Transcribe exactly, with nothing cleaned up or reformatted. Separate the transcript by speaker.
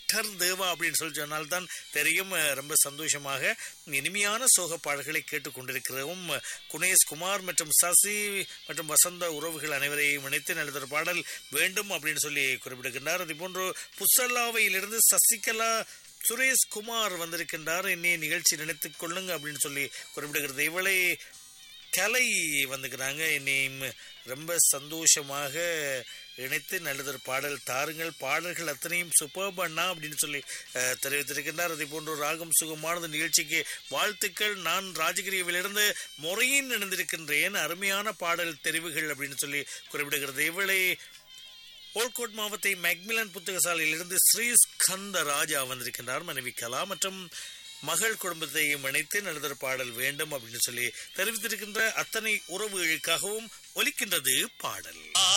Speaker 1: Doctor தேவா அப்படின்னு சொல்லி சொன்னால்தான் தெரியும். ரொம்ப சந்தோஷமாக இனிமையான சோக பாடல்களை கேட்டுக்கொண்டிருக்கிறோம். குணேஷ் குமார் மற்றும் சசி மற்றும் வசந்த உறவுகள் அனைவரையும் இணைத்து நல்லதொரு பாடல் வேண்டும் அப்படின்னு சொல்லி குறிப்பிடுகின்றார். அதே போன்று புசல்லாவையிலிருந்து சசிகலா சுரேஷ்குமார் வந்திருக்கின்றார். இன்னைய நிகழ்ச்சி நினைத்துக் கொள்ளுங்க அப்படின்னு சொல்லி குறிப்பிடுகிறது. இவளை கலை வந்துக்கிறாங்க. என்னையும் ரொம்ப சந்தோஷமாக இணைத்து நல்லதொரு பாடல் தாருங்கள், பாடல்கள் அத்தனையும் சூப்பர் அண்ணா அப்படின்னு சொல்லி தெரிவித்திருக்கின்றார். அதே போன்று ராகம் சுகமானது நிகழ்ச்சிக்கு வாழ்த்துக்கள். நான் ராஜகிரியிலிருந்து முறையின் இணைந்திருக்கின்றேன். அருமையான பாடல் தெரிவுகள் அப்படின்னு சொல்லி குறிப்பிடுகிறது. இவளை ஓல்கோட் மாவட்ட மேக்மிலன் புத்தகசாலையிலிருந்து ஸ்ரீஸ்கந்த ராஜா வந்திருக்கின்றார். மனைவி கலா மற்றும் மகள் குடும்பத்தையும் இணைத்து நல்லதொரு பாடல் வேண்டும் அப்படின்னு சொல்லி தெரிவித்திருக்கின்ற அத்தனை உறவுகளுக்காகவும் ஒலிக்கின்றது பாடல்.